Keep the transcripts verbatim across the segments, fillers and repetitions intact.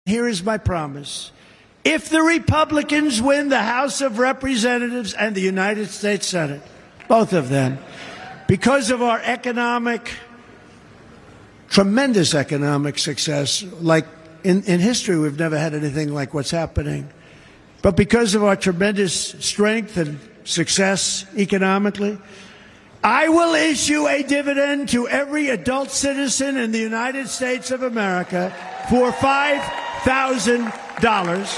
Here is my promise. If the Republicans win the House of Representatives and the United States Senate, both of them, because of our economic, tremendous economic success, like in, in history, we've never had anything like what's happening. But because of our tremendous strength and success economically, I will issue a dividend to every adult citizen in the United States of America for five thousand dollars.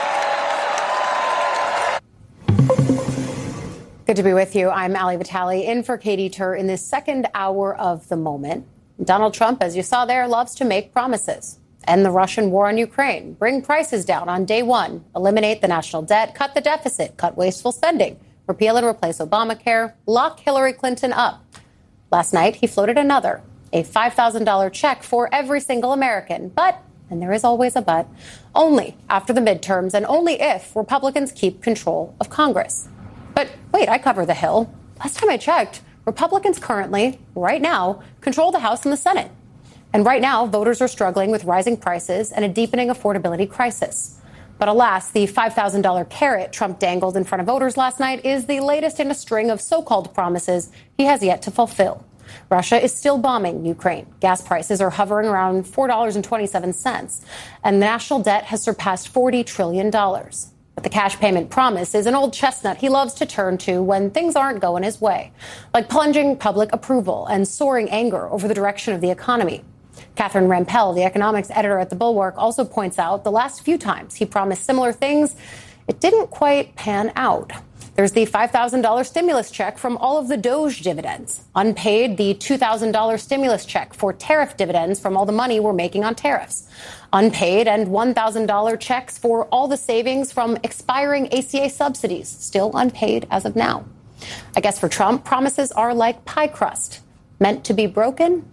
Good to be with you. I'm Ali Vitale in for Katie Tur in this second hour of The Moment. Donald Trump, as you saw there, loves to make promises. End the Russian war on Ukraine, bring prices down on day one, eliminate the national debt, cut the deficit, cut wasteful spending, repeal and replace Obamacare, lock Hillary Clinton up. Last night, he floated another, a five thousand dollars check for every single American. But, and there is always a but, only after the midterms and only if Republicans keep control of Congress. But wait, I cover the Hill. Last time I checked, Republicans currently, right now, control the House and the Senate. And right now, voters are struggling with rising prices and a deepening affordability crisis. But alas, the five thousand dollars carrot Trump dangled in front of voters last night is the latest in a string of so-called promises he has yet to fulfill. Russia is still bombing Ukraine. Gas prices are hovering around four dollars and twenty-seven cents, and national debt has surpassed forty trillion dollars. But the cash payment promise is an old chestnut he loves to turn to when things aren't going his way, like plunging public approval and soaring anger over the direction of the economy. Catherine Rampell, the economics editor at The Bulwark, also points out the last few times he promised similar things, it didn't quite pan out. There's the five thousand dollars stimulus check from all of the Doge dividends. Unpaid, the two thousand dollars stimulus check for tariff dividends from all the money we're making on tariffs. Unpaid and one thousand dollars checks for all the savings from expiring A C A subsidies, still unpaid as of now. I guess for Trump, promises are like pie crust, meant to be broken.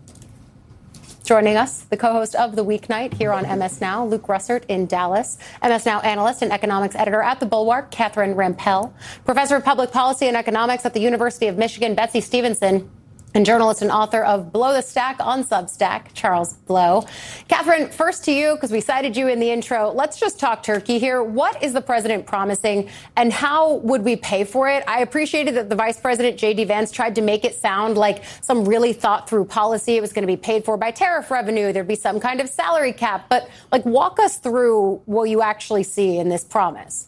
Joining us, the co-host of The Weeknight here on M S Now, Luke Russert in Dallas, M S Now analyst and economics editor at The Bulwark, Catherine Rampell, professor of public policy and economics at the University of Michigan, Betsy Stevenson, and journalist and author of Below the Stack on Substack, Charles Blow. Catherine, first to you, because we cited you in the intro. Let's just talk turkey here. What is the president promising, and how would we pay for it? I appreciated that the vice president, J D Vance, tried to make it sound like some really thought-through policy. It was going to be paid for by tariff revenue. There'd be some kind of salary cap. But, like, walk us through what you actually see in this promise.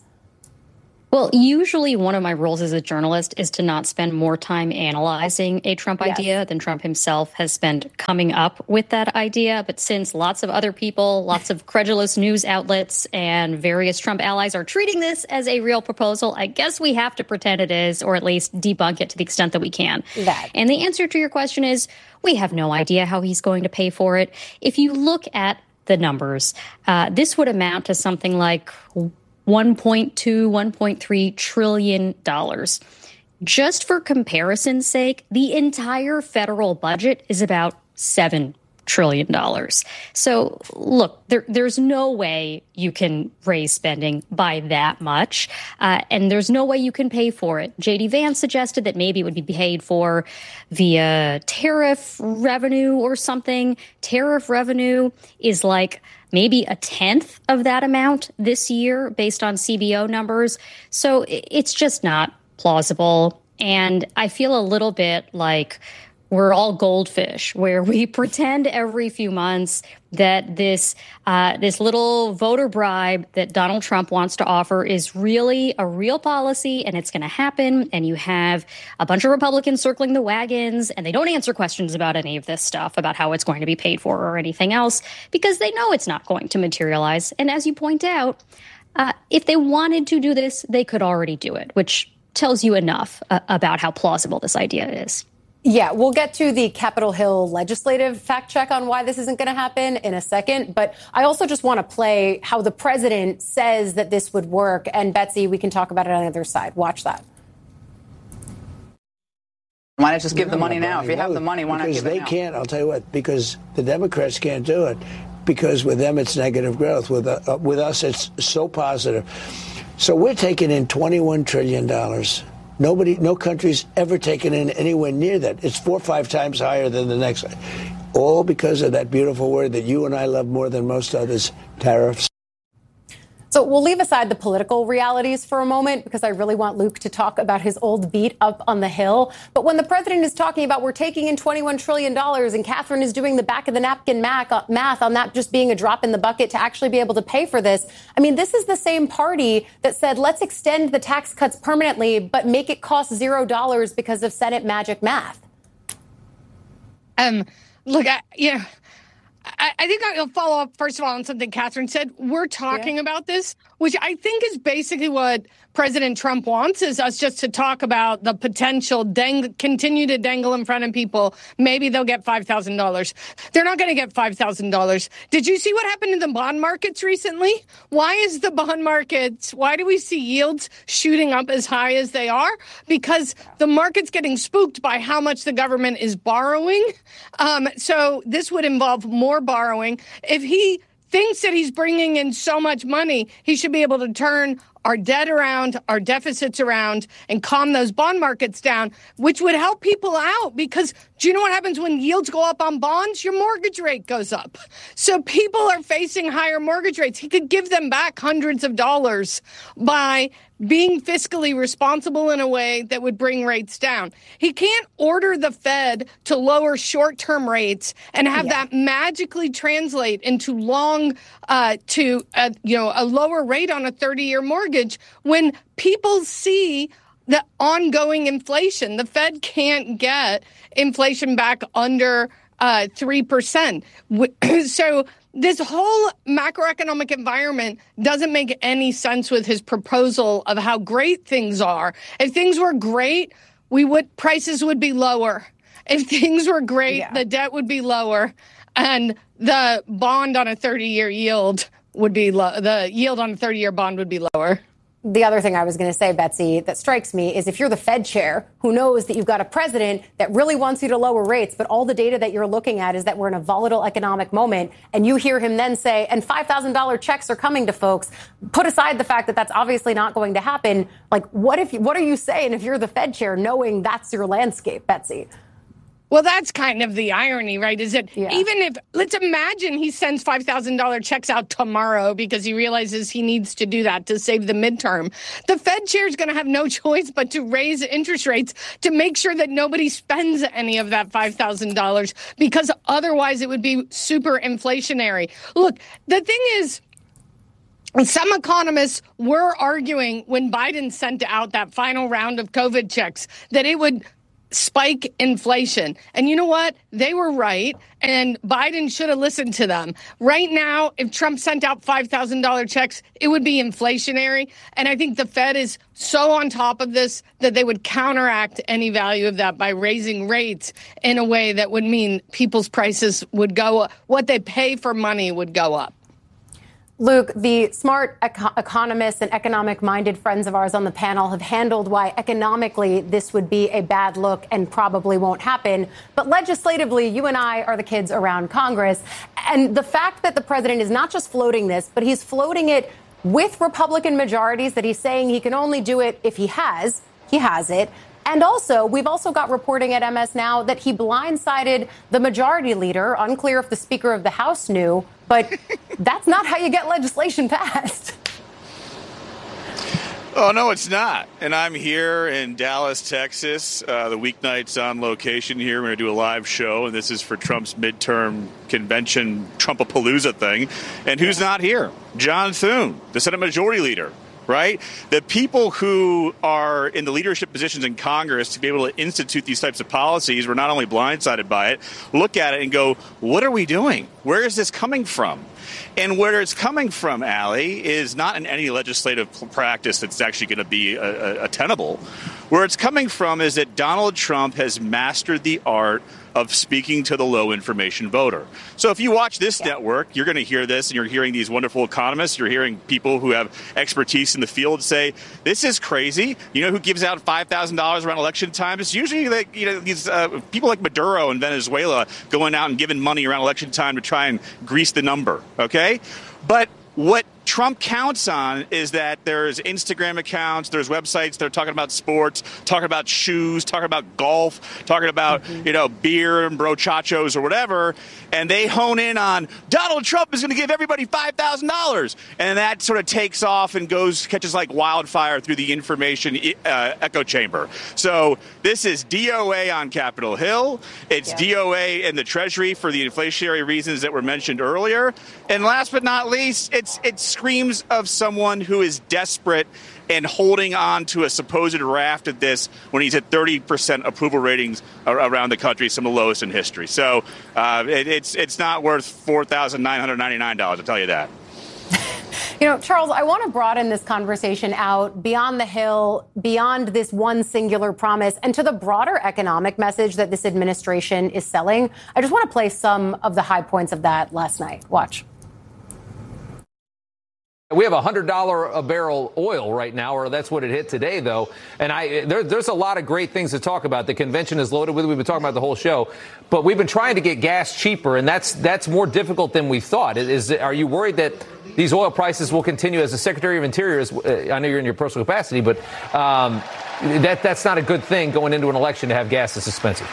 Well, usually one of my roles as a journalist is to not spend more time analyzing a Trump yes. idea than Trump himself has spent coming up with that idea. But since lots of other people, lots of credulous news outlets and various Trump allies are treating this as a real proposal, I guess we have to pretend it is, or at least debunk it to the extent that we can. That. And the answer to your question is we have no idea how he's going to pay for it. If you look at the numbers, uh, this would amount to something like one point two, one point three trillion dollars. Just for comparison's sake, the entire federal budget is about seven trillion dollars. So, look, there, there's no way you can raise spending by that much, uh, and there's no way you can pay for it. J D Vance suggested that maybe it would be paid for via tariff revenue or something. Tariff revenue is like maybe a tenth of that amount this year based on C B O numbers. So it's just not plausible. And I feel a little bit like we're all goldfish, where we pretend every few months that this uh, this little voter bribe that Donald Trump wants to offer is really a real policy and it's going to happen. And you have a bunch of Republicans circling the wagons and they don't answer questions about any of this stuff, about how it's going to be paid for or anything else, because they know it's not going to materialize. And as you point out, uh, if they wanted to do this, they could already do it, which tells you enough uh, about how plausible this idea is. Yeah, we'll get to the Capitol Hill legislative fact check on why this isn't going to happen in a second. But I also just want to play how the president says that this would work. And Betsy, we can talk about it on the other side. Watch that. Why not just give no, the money now? If you have the money, why not give it now? Because they can't. I'll tell you what, because the Democrats can't do it. Because with them, it's negative growth. With, uh, with us, it's so positive. So we're taking in twenty-one trillion dollars. Nobody, no country's ever taken in anywhere near that. It's four or five times higher than the next. All because of that beautiful word that you and I love more than most others, tariffs. So we'll leave aside the political realities for a moment because I really want Luke to talk about his old beat up on the Hill. But when the president is talking about we're taking in twenty-one trillion dollars and Catherine is doing the back of the napkin math on that just being a drop in the bucket to actually be able to pay for this. I mean, this is the same party that said, let's extend the tax cuts permanently, but make it cost zero dollars because of Senate magic math. Um, look, I, you know, I, I think I'll follow up, first of all, on something Catherine said. We're talking yeah. about this, which I think is basically what President Trump wants, is us just to talk about the potential, dang, continue to dangle in front of people. Maybe they'll get five thousand dollars. They're not going to get five thousand dollars. Did you see what happened in the bond markets recently? Why is the bond markets, why do we see yields shooting up as high as they are? Because the market's getting spooked by how much the government is borrowing. Um, so this would involve more borrowing. If he thinks that he's bringing in so much money, he should be able to turn our debt around, our deficits around, and calm those bond markets down, which would help people out. Because do you know what happens when yields go up on bonds? Your mortgage rate goes up. So people are facing higher mortgage rates. He could give them back hundreds of dollars by being fiscally responsible in a way that would bring rates down. He can't order the Fed to lower short-term rates and have yeah. that magically translate into long, uh, to a, you know, a lower rate on a thirty-year mortgage when people see the ongoing inflation. The Fed can't get inflation back under uh, three percent. So this whole macroeconomic environment doesn't make any sense with his proposal of how great things are. If things were great, we would prices would be lower. If things were great, yeah. the debt would be lower, and the bond on a thirty-year yield would be low. The yield on a thirty-year bond would be lower. The other thing I was going to say, Betsy, that strikes me is if you're the Fed chair who knows that you've got a president that really wants you to lower rates, but all the data that you're looking at is that we're in a volatile economic moment, and you hear him then say, and five thousand dollars checks are coming to folks, put aside the fact that that's obviously not going to happen. Like, what if? What are you saying if you're the Fed chair knowing that's your landscape, Betsy? Well, that's kind of the irony, right? Is that yeah. even if, let's imagine he sends five thousand dollars checks out tomorrow because he realizes he needs to do that to save the midterm. The Fed chair is going to have no choice but to raise interest rates to make sure that nobody spends any of that five thousand dollars, because otherwise it would be super inflationary. Look, the thing is, some economists were arguing when Biden sent out that final round of COVID checks that it would spike inflation. And you know what? They were right, and Biden should have listened to them. Right now, if Trump sent out five thousand dollars checks, it would be inflationary. And I think the Fed is so on top of this that they would counteract any value of that by raising rates in a way that would mean people's prices would go up. What they pay for money would go up. Luke, the smart eco- economists and economic-minded friends of ours on the panel have handled why economically this would be a bad look and probably won't happen. But legislatively, you and I are the kids around Congress. And the fact that the president is not just floating this, but he's floating it with Republican majorities, that he's saying he can only do it if he has, he has it. And also, we've also got reporting at M S Now that he blindsided the majority leader. Unclear if the Speaker of the House knew, but that's not how you get legislation passed. Oh, no, it's not. And I'm here in Dallas, Texas. Uh, the weeknight's on location here. We're going to do a live show, and this is for Trump's midterm convention Trumpapalooza thing. And who's not here? John Thune, the Senate Majority Leader. Right? The people who are in the leadership positions in Congress to be able to institute these types of policies were not only blindsided by it, look at it and go, what are we doing? Where is this coming from? And where it's coming from, Allie, is not in any legislative practice that's actually going to be a, a, a tenable. Where it's coming from is that Donald Trump has mastered the art of speaking to the low information voter. So if you watch this yeah. network, you're going to hear this, and you're hearing these wonderful economists. You're hearing people who have expertise in the field say, this is crazy. You know who gives out five thousand dollars around election time? It's usually like, you know, these uh, people like Maduro in Venezuela going out and giving money around election time to try and grease the number. OK, but what Trump counts on is that there's Instagram accounts, there's websites that are talking about sports, talking about shoes, talking about golf, talking about, mm-hmm. you know, beer and brochachos or whatever. And they hone in on Donald Trump is going to give everybody five thousand dollars. And that sort of takes off and goes, catches like wildfire through the information uh, echo chamber. So this is D O A on Capitol Hill. It's yeah. D O A in the Treasury for the inflationary reasons that were mentioned earlier. And last but not least, it's it screams of someone who is desperate and holding on to a supposed raft of this when he's at thirty percent approval ratings around the country, some of the lowest in history. So uh, it, it's it's not worth four thousand nine hundred ninety-nine dollars, I'll tell you that. You know, Charles, I want to broaden this conversation out beyond the Hill, beyond this one singular promise, and to the broader economic message that this administration is selling. I just want to play some of the high points of that last night. Watch. We have one hundred dollars a barrel oil right now, or that's what it hit today, though. And I there, there's a lot of great things to talk about. The convention is loaded with it. We've been talking about the whole show. But we've been trying to get gas cheaper, and that's that's more difficult than we thought. Is, are you worried that these oil prices will continue? As the Secretary of Interior, is, uh, I know you're in your personal capacity, but um, that that's not a good thing going into an election to have gas that's expensive.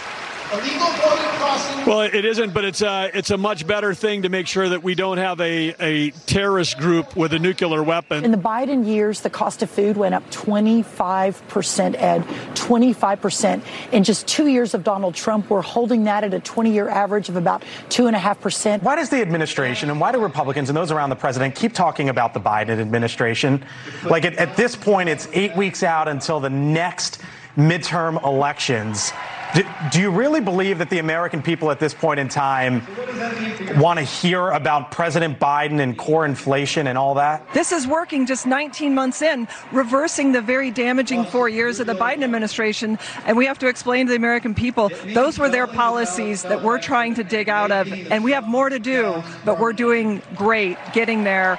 Well, it isn't, but it's a, it's a much better thing to make sure that we don't have a, a terrorist group with a nuclear weapon. In the Biden years, the cost of food went up twenty-five percent, Ed, twenty-five percent. In just two years of Donald Trump, we're holding that at a twenty-year average of about two point five percent. Why does the administration and why do Republicans and those around the president keep talking about the Biden administration? Like at, at this point, it's eight weeks out until the next midterm elections. Do, do you really believe that the American people at this point in time want to hear about President Biden and core inflation and all that? This is working just nineteen months in, reversing the very damaging four years of the Biden administration. And we have to explain to the American people, those were their policies that we're trying to dig out of. And we have more to do, but we're doing great getting there.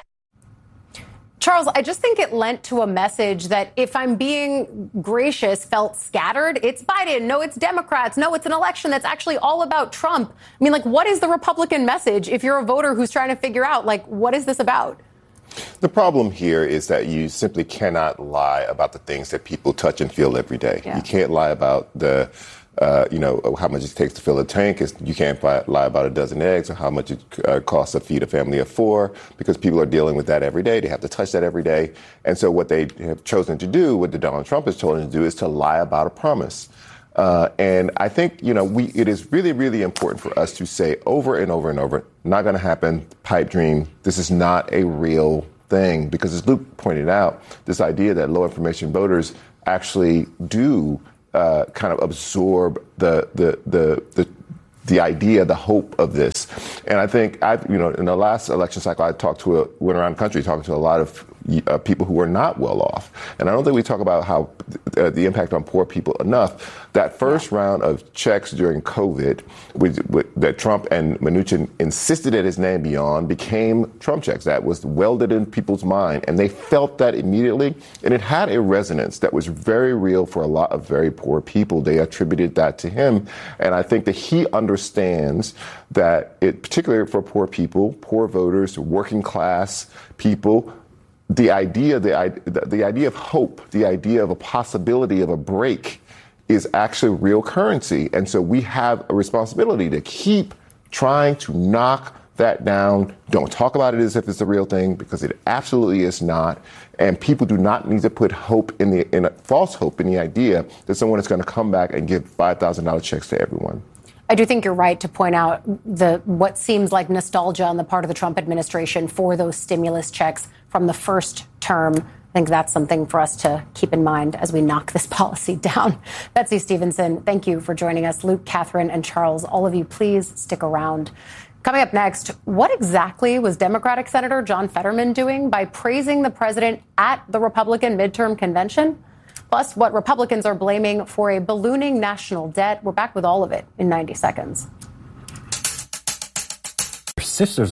Charles, I just think it lent to a message that, if I'm being gracious, felt scattered. It's Biden. No, it's Democrats. No, it's an election that's actually all about Trump. I mean, like, what is the Republican message if you're a voter who's trying to figure out, like, what is this about? The problem here is that you simply cannot lie about the things that people touch and feel every day. Yeah. You can't lie about the Uh, you know, how much it takes to fill a tank. Is you can't buy, lie about a dozen eggs or how much it uh, costs to feed a family of four, because people are dealing with that every day. They have to touch that every day. And so what they have chosen to do, what the Donald Trump has chosen to do, is to lie about a promise. Uh, and I think, you know, we it is really, really important for us to say over and over and over, not going to happen, pipe dream. This is not a real thing, because as Luke pointed out, this idea that low information voters actually do Uh, kind of absorb the, the the the the idea, the hope of this. And I think I, you know, in the last election cycle, I talked to a, went around the country talking to a lot of uh, people who were not well off. And I don't think we talk about how uh, the impact on poor people enough. That first round of checks during COVID, with, with, that Trump and Mnuchin insisted that his name be on, became Trump checks. That was welded in people's mind, and they felt that immediately. And it had a resonance that was very real for a lot of very poor people. They attributed that to him. And I think that he understands that, it, particularly for poor people, poor voters, working class people, the idea, the, the idea of hope, the idea of a possibility of a break is actually real currency. And so we have a responsibility to keep trying to knock that down. Don't talk about it as if it's a real thing, because it absolutely is not. And people do not need to put hope in the, in a false hope in the idea that someone is going to come back and give five thousand dollars checks to everyone. I do think you're right to point out the what seems like nostalgia on the part of the Trump administration for those stimulus checks from the first term. I think that's something for us to keep in mind as we knock this policy down. Betsy Stevenson, thank you for joining us. Luke, Catherine, and Charles, all of you, please stick around. Coming up next, what exactly was Democratic Senator John Fetterman doing by praising the president at the Republican midterm convention? Plus, what Republicans are blaming for a ballooning national debt. We're back with all of it in ninety seconds. Sisters